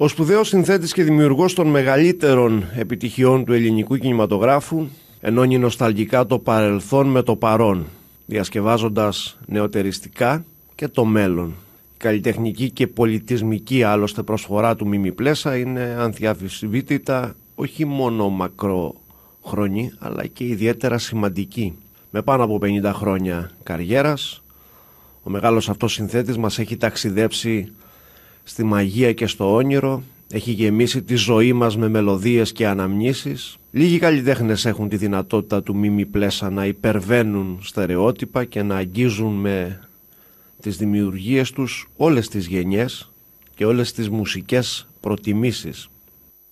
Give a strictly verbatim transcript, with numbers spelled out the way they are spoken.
Ο σπουδαίος συνθέτης και δημιουργός των μεγαλύτερων επιτυχιών του ελληνικού κινηματογράφου ενώνει νοσταλγικά το παρελθόν με το παρόν, διασκευάζοντας νεωτεριστικά και το μέλλον. Η καλλιτεχνική και πολιτισμική άλλωστε προσφορά του Μίμη Πλέσα είναι ανδιαμφισβήτητα όχι μόνο μακροχρόνη αλλά και ιδιαίτερα σημαντική. Με πάνω από πενήντα χρόνια καριέρας, ο μεγάλος αυτός συνθέτης μας έχει ταξιδέψει στη μαγεία και στο όνειρο, έχει γεμίσει τη ζωή μας με μελωδίες και αναμνήσεις. Λίγοι καλλιτέχνες έχουν τη δυνατότητα του Μίμη Πλέσα να υπερβαίνουν στερεότυπα και να αγγίζουν με τις δημιουργίες τους όλες τις γενιές και όλες τις μουσικές προτιμήσεις.